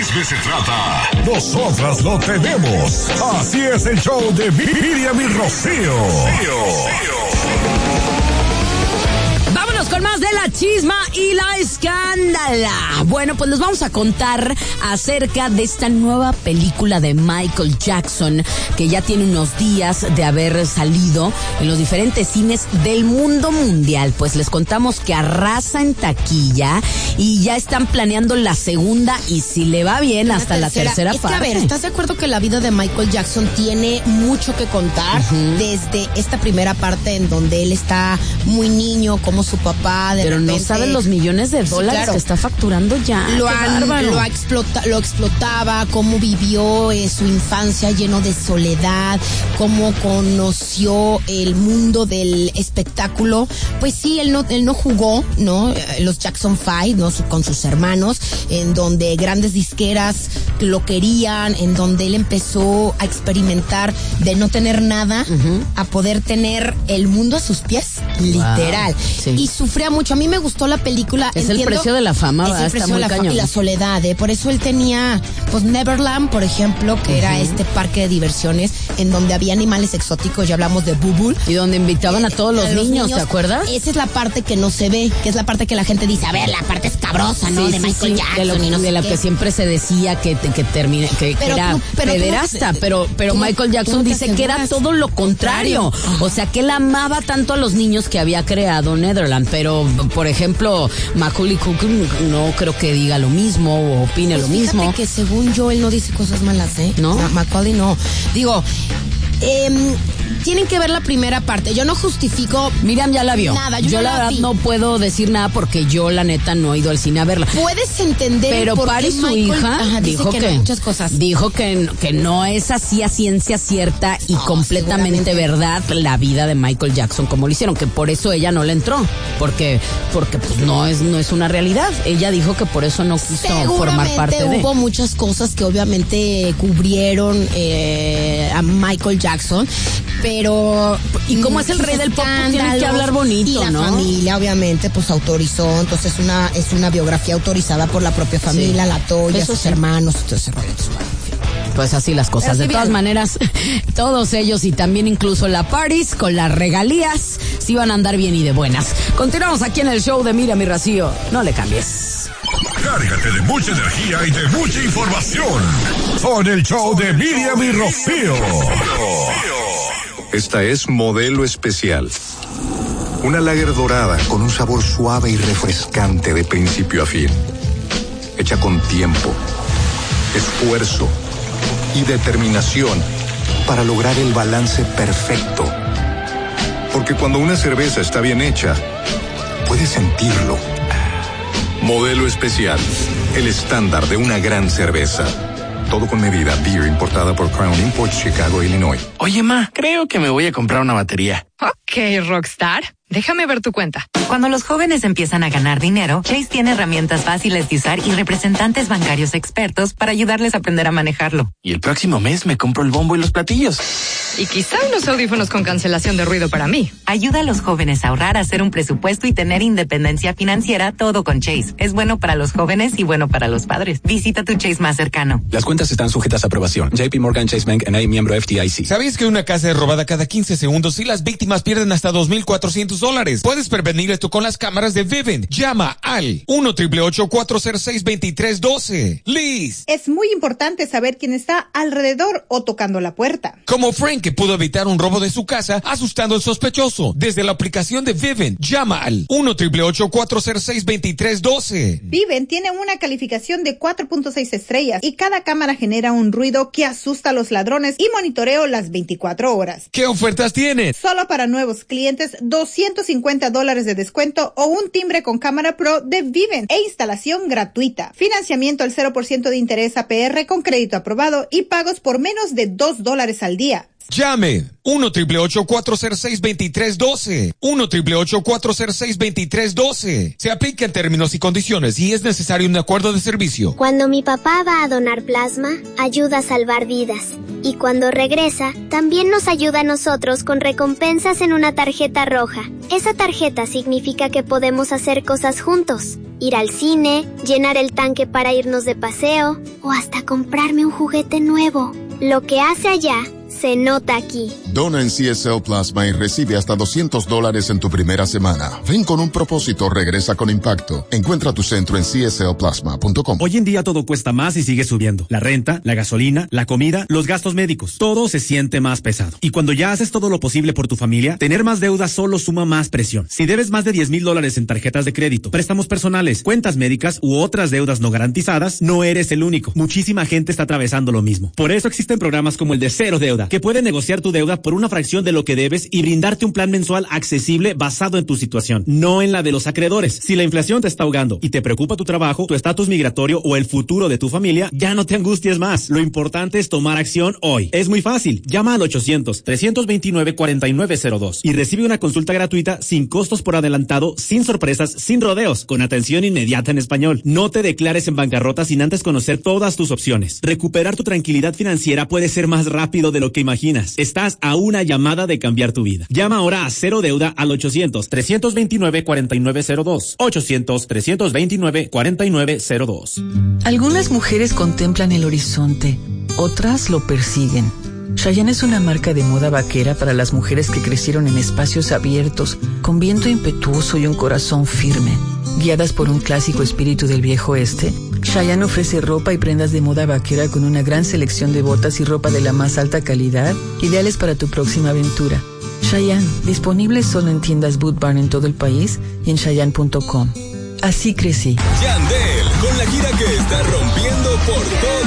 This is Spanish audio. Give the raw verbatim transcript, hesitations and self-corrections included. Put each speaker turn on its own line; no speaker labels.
chisme se trata, nosotras lo tenemos. Así es el show de Miriam y Rocío.
Vámonos con más de la chisma y la escándala. Bueno, pues les vamos a contar acerca de esta nueva película de Michael Jackson, que ya tiene unos días de haber salido en los diferentes cines del mundo mundial. Pues les contamos que arrasa en taquilla y ya están planeando la segunda y si le va bien, hasta la tercera, la tercera
es
parte.
Que, a ver, ¿estás de acuerdo que la vida de Michael Jackson tiene mucho que contar? Uh-huh. Desde esta primera parte en donde él está muy niño, como su papá de
Pero
repente,
no saben los millones de dólares sí, claro. que está facturando ya.
Lo, han, lo, explota, lo explotaba, cómo vivió eh, su infancia lleno de soledad, cómo conoció el mundo del espectáculo. Pues sí, él no, él no jugó, ¿no? Los Jackson Five, ¿no? Con sus hermanos, en donde grandes disqueras lo querían, en donde él empezó a experimentar de no tener nada uh-huh. a poder tener el mundo a sus pies, wow. literal. Sí. Y sufría mucho. A mí me gustó la película.
Es
entiendo,
el precio de la fama,
es
¿verdad?
el precio
Está muy
de la
cañón.
fama y la soledad, ¿eh? Por eso él tenía, pues, Neverland, por ejemplo, que uh-huh. era este parque de diversiones en donde había animales exóticos, ya hablamos de Bubble.
Y donde invitaban a todos los, a los niños, niños, ¿te acuerdas?
Esa es la parte que no se ve, que es la parte que la gente dice, a ver, la parte escabrosa, ¿no?
Sí,
de
sí,
Michael
sí,
Jackson.
De lo,
y no
de
sé
lo
qué.
que siempre se decía que, que termine, que, que era tú, pero pederasta, tú, pero, pero tú, Michael Jackson dice que era todo lo contrario. contrario. O sea, que él amaba tanto a los niños que había creado Neverland, pero, por ejemplo, Macaulay Culkin no creo que diga lo mismo o opine
pues
lo mismo.
Que según yo, él no dice cosas malas, ¿eh?
¿No?
Ma- Macaulay no. Digo, eh, tienen que ver la primera parte. Yo no justifico.
Miriam ya la vio.
Nada, yo,
yo
no
la
la
verdad
vi.
no puedo decir nada porque yo la neta no he ido al cine a verla.
Puedes entender.
Pero
por
Paris,
qué
su
Michael,
hija,
ajá,
dijo
que,
que
no, muchas cosas.
Dijo que, que no es así a ciencia cierta y
no,
completamente verdad la vida de Michael Jackson como lo hicieron, que por eso ella no le entró, porque porque pues no es no es una realidad. Ella dijo que por eso no quiso formar parte de.
Hubo muchas cosas que obviamente cubrieron eh, a Michael Jackson, pero
y como es el rey del pop, tiene que hablar bonito,
y la
¿no?
familia obviamente pues autorizó, entonces una es una biografía autorizada por la propia familia, sí. La Toya, sus sí. hermanos, todo ese rollo.
Pues así las cosas. Así de todas bien. maneras, todos ellos y también incluso la Paris con las regalías sí van a andar bien y de buenas. Continuamos aquí en el show de Miriam y Rocío. No le cambies.
Cárgate de mucha energía y de mucha información con el show de Miriam y Rocío.
Esta es Modelo Especial. Una lager dorada con un sabor suave y refrescante de principio a fin. Hecha con tiempo, esfuerzo y determinación para lograr el balance perfecto. Porque cuando una cerveza está bien hecha, puedes sentirlo. Modelo Especial, el estándar de una gran cerveza. Todo con medida. Beer importada por Crown Imports, Chicago, Illinois.
Oye, ma, creo que me voy a comprar una batería.
Ok, Rockstar. Déjame ver tu cuenta.
Cuando los jóvenes empiezan a ganar dinero, Chase tiene herramientas fáciles de usar y representantes bancarios expertos para ayudarles a aprender a manejarlo.
Y el próximo mes me compro el bombo y los platillos.
Y quizá unos audífonos con cancelación de ruido para mí.
Ayuda a los jóvenes a ahorrar, a hacer un presupuesto y tener independencia financiera, todo con Chase. Es bueno para los jóvenes y bueno para los padres. Visita tu Chase más cercano.
Las cuentas están sujetas a aprobación. J P Morgan Chase Bank N A, miembro F D I C.
¿Sabías que una casa es robada cada quince segundos y las víctimas pierden hasta dos mil cuatrocientos dólares? Puedes prevenir esto con las cámaras de Vivint. Llama al uno, ocho ocho ocho, cuatro cero seis, dos tres uno dos. Liz.
Es muy importante saber quién está alrededor o tocando la puerta.
Como Frank, que pudo evitar un robo de su casa asustando al sospechoso. Desde la aplicación de Vivint, llama al uno, ocho ocho ocho, cuatro cero seis, dos tres uno dos.
Vivint tiene una calificación de cuatro punto seis estrellas y cada cámara genera un ruido que asusta a los ladrones y monitoreo las veinticuatro horas.
¿Qué ofertas tienes?
Solo para nuevos clientes, doscientos cincuenta dólares de descuento o un timbre con cámara pro de Vivint e instalación gratuita. Financiamiento al cero por ciento de interés A P R con crédito aprobado y pagos por menos de dos dólares al día.
Llame uno, ocho ocho ocho, cuatro cero seis, dos tres uno dos. uno, ocho ocho ocho, cuatro cero seis, dos tres uno dos. Se aplica en términos y condiciones y es necesario un acuerdo de servicio.
Cuando mi papá va a donar plasma, ayuda a salvar vidas. Y cuando regresa, también nos ayuda a nosotros con recompensas en una tarjeta roja. Esa tarjeta significa que podemos hacer cosas juntos. Ir al cine, llenar el tanque para irnos de paseo o hasta comprarme un juguete nuevo. Lo que hace allá se nota aquí.
Dona en C S L Plasma y recibe hasta doscientos dólares en tu primera semana. Ven con un propósito, regresa con impacto. Encuentra tu centro en c s l plasma punto com.
Hoy en día todo cuesta más y sigue subiendo. La renta, la gasolina, la comida, los gastos médicos. Todo se siente más pesado. Y cuando ya haces todo lo posible por tu familia, tener más deuda solo suma más presión. Si debes más de diez mil dólares en tarjetas de crédito, préstamos personales, cuentas médicas u otras deudas no garantizadas, no eres el único. Muchísima gente está atravesando lo mismo. Por eso existen programas como el de Cero Deuda, que puede negociar tu deuda por una fracción de lo que debes y brindarte un plan mensual accesible basado en tu situación, no en la de los acreedores. Si la inflación te está ahogando y te preocupa tu trabajo, tu estatus migratorio o el futuro de tu familia, ya no te angusties más. Lo importante es tomar acción hoy. Es muy fácil. Llama al ochocientos, trescientos veintinueve, cuarenta y nueve cero dos y recibe una consulta gratuita sin costos por adelantado, sin sorpresas, sin rodeos, con atención inmediata en español. No te declares en bancarrota sin antes conocer todas tus opciones. Recuperar tu tranquilidad financiera puede ser más rápido de lo que imaginas. Estás a una llamada de cambiar tu vida. Llama ahora a Cero Deuda al ochocientos, trescientos veintinueve, cuarenta y nueve cero dos. ochocientos, trescientos veintinueve, cuarenta y nueve cero dos.
Algunas mujeres contemplan el horizonte, otras lo persiguen. Chayanne es una marca de moda vaquera para las mujeres que crecieron en espacios abiertos, con viento impetuoso y un corazón firme. Guiadas por un clásico espíritu del viejo oeste, Chayanne ofrece ropa y prendas de moda vaquera con una gran selección de botas y ropa de la más alta calidad, ideales para tu próxima aventura. Chayanne, disponible solo en tiendas Boot Barn en todo el país y en chayanne punto com. Así crecí.
Yandel, con la gira que está rompiendo por todo